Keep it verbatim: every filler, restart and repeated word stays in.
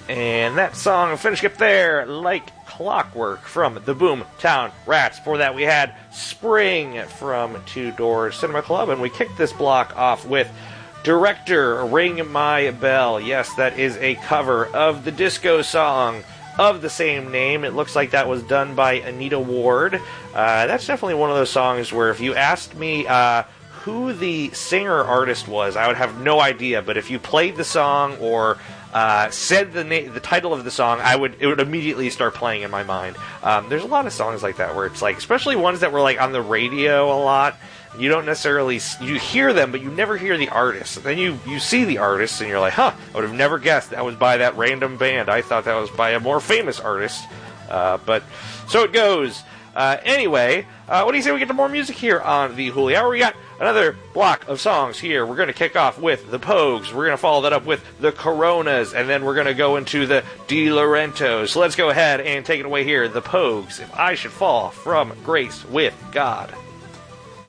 And that song finished up there like clockwork from the Boomtown Rats. Before that, we had Spring from Two Door Cinema Club, and we kicked this block off with Director, Ring My Bell. Yes, that is a cover of the disco song of the same name. It looks like that was done by Anita Ward. Uh, that's definitely one of those songs where if you asked me uh, who the singer-artist was, I would have no idea, but if you played the song or Uh, said the na- the title of the song, I would it would immediately start playing in my mind. Um, there's a lot of songs like that where it's like, especially ones that were like on the radio a lot. You don't necessarily you hear them, but you never hear the artist. Then you you see the artist, and you're like, huh, I would have never guessed that was by that random band. I thought that was by a more famous artist. Uh, but so it goes. Uh, anyway, uh, what do you say we get to more music here on the Hooli Hour? We got another block of songs here. We're going to kick off with the Pogues. We're going to follow that up with the Coronas, and then we're going to go into the De Laurentos. So let's go ahead and take it away here. The Pogues, If I Should Fall from Grace with God.